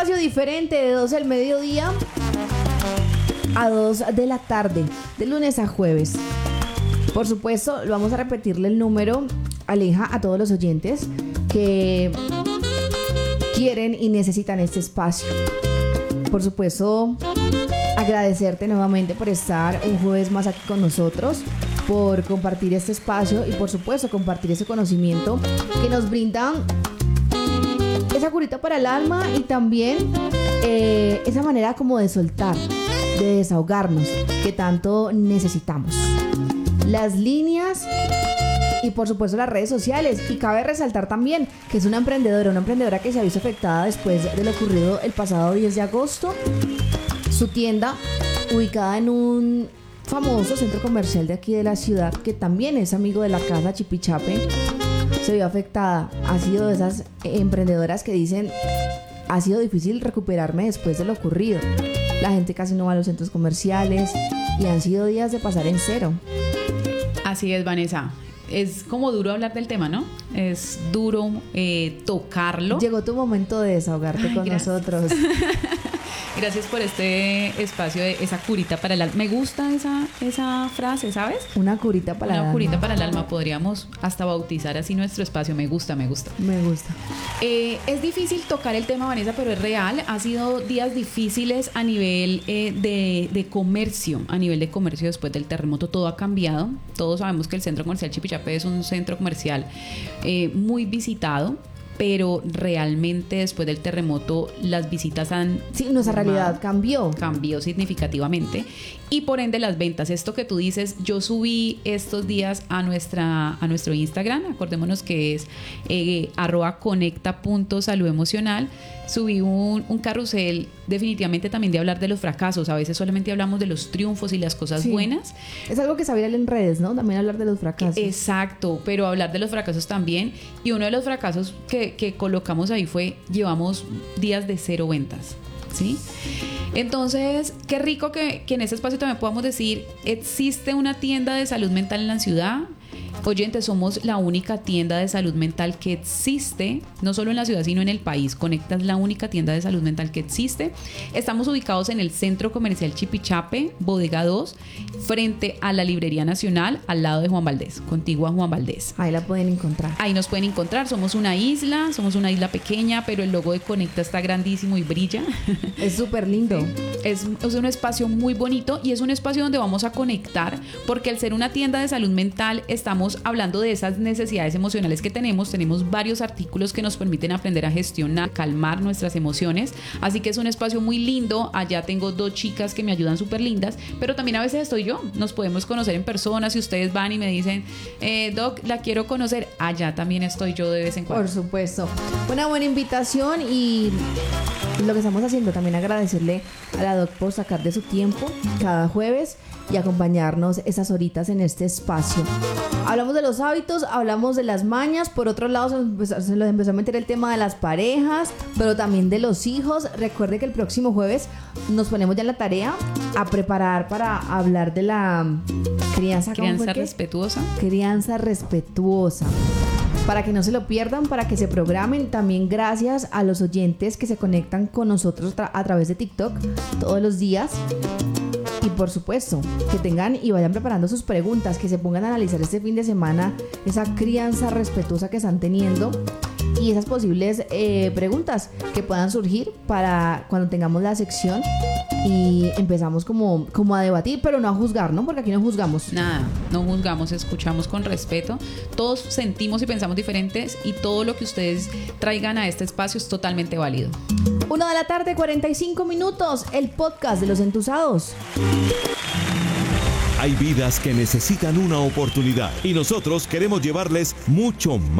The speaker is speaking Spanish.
espacio diferente de 12 del mediodía a 2 de la tarde, de lunes a jueves. Por supuesto, vamos a repetirle el número, Aleja, a todos los oyentes que quieren y necesitan este espacio. Por supuesto, agradecerte nuevamente por estar un jueves más aquí con nosotros, por compartir este espacio y por supuesto compartir ese conocimiento que nos brindan esa curita para el alma y también esa manera como de soltar, de desahogarnos que tanto necesitamos. Las líneas y por supuesto las redes sociales. Y cabe resaltar también que es una emprendedora que se ha visto afectada después de lo ocurrido el pasado 10 de agosto. Su tienda, ubicada en un famoso centro comercial de aquí de la ciudad, que también es amigo de la casa Chipichape, se vio afectada. Ha sido de esas emprendedoras que dicen: ha sido difícil recuperarme después de lo ocurrido. La gente casi no va a los centros comerciales y han sido días de pasar en cero. Así es, Vanessa. Es como duro hablar del tema, ¿no? Es duro tocarlo. Llegó tu momento de desahogarte con nosotros. Gracias por este espacio de esa curita para el alma. Me gusta esa frase, ¿sabes? Una curita para el alma. Una curita para el alma. Podríamos hasta bautizar así nuestro espacio. Me gusta. Me gusta. Es difícil tocar el tema, Vanessa, pero es real. Ha sido días difíciles a nivel de comercio. A nivel de comercio después del terremoto todo ha cambiado. Todos sabemos que el centro comercial Chipichape es un centro comercial muy visitado. Pero realmente después del terremoto las visitas han... Sí, nuestra realidad cambió significativamente y por ende las ventas. Esto que tú dices, yo subí estos días a nuestro Instagram, acordémonos que es @conecta.saludemocional. Subí un carrusel definitivamente también de hablar de los fracasos. A veces solamente hablamos de los triunfos y las cosas buenas. Es algo que se viral en redes, ¿no? También hablar de los fracasos. Exacto, pero hablar de los fracasos también. Y uno de los fracasos que colocamos ahí fue: llevamos días de 0 ventas, ¿sí? Entonces, qué rico que en este espacio también podamos decir: existe una tienda de salud mental en la ciudad. Oyentes, somos la única tienda de salud mental que existe, no solo en la ciudad, sino en el país. Conecta es la única tienda de salud mental que existe. Estamos ubicados en el Centro Comercial Chipichape, Bodega 2, frente a la Librería Nacional, al lado de Juan Valdés, contigua a Juan Valdés. Ahí la pueden encontrar. Ahí nos pueden encontrar. Somos una isla pequeña, pero el logo de Conecta está grandísimo y brilla. Es súper lindo. Es un espacio muy bonito y es un espacio donde vamos a conectar, porque al ser una tienda de salud mental estamos hablando de esas necesidades emocionales que tenemos varios artículos que nos permiten aprender a gestionar, calmar nuestras emociones, así que es un espacio muy lindo. Allá tengo 2 chicas que me ayudan súper lindas, pero también a veces estoy yo, nos podemos conocer en persona. Si ustedes van y me dicen: Doc, la quiero conocer, allá también estoy yo de vez en cuando. Por supuesto, una buena invitación. Y lo que estamos haciendo también, agradecerle a la Doc por sacar de su tiempo cada jueves y acompañarnos esas horitas en este espacio. Hablamos de los hábitos, hablamos de las mañas. Por otro lado, se nos empezó a meter el tema de las parejas, pero también de los hijos. Recuerde que el próximo jueves nos ponemos ya en la tarea a preparar para hablar de la crianza respetuosa. Crianza respetuosa. Para que no se lo pierdan, para que se programen. También gracias a los oyentes que se conectan con nosotros a través de TikTok todos los días. Y por supuesto, que tengan y vayan preparando sus preguntas, que se pongan a analizar este fin de semana esa crianza respetuosa que están teniendo y esas posibles preguntas que puedan surgir para cuando tengamos la sección y empezamos como a debatir, pero no a juzgar, ¿no? Porque aquí no juzgamos. Nada, no juzgamos, escuchamos con respeto. Todos sentimos y pensamos diferentes y todo lo que ustedes traigan a este espacio es totalmente válido. 1 de la tarde, 45 minutos, el podcast de Los Entusados. Hay vidas que necesitan una oportunidad y nosotros queremos llevarles mucho más.